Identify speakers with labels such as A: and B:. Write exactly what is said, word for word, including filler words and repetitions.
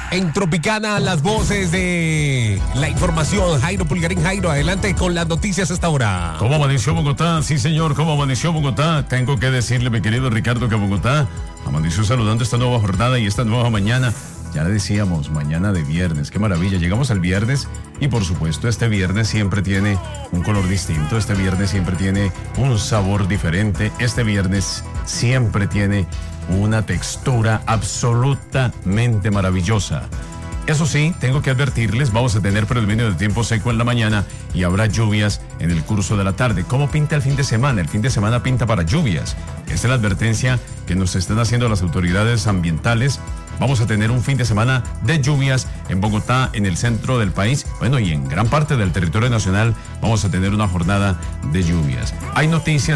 A: En Tropicana, las voces de la información. Jairo Pulgarín. Jairo, adelante con las noticias a esta hora.
B: ¿Cómo amaneció Bogotá? Sí, señor, ¿cómo amaneció Bogotá? Tengo que decirle, mi querido Ricardo, que Bogotá amaneció saludando esta nueva jornada y esta nueva mañana. Ya le decíamos, mañana de viernes, qué maravilla. Llegamos al viernes y por supuesto este viernes siempre tiene un color distinto. Este viernes siempre tiene un sabor diferente. Este viernes siempre tiene una textura absolutamente maravillosa. Eso sí, tengo que advertirles, vamos a tener predominio de tiempo seco en la mañana y habrá lluvias en el curso de la tarde. ¿Cómo pinta el fin de semana? El fin de semana pinta para lluvias. Esta es la advertencia que nos están haciendo las autoridades ambientales. Vamos a tener un fin de semana de lluvias en Bogotá, en el centro del país, bueno, y en gran parte del territorio nacional vamos a tener una jornada de lluvias. Hay noticias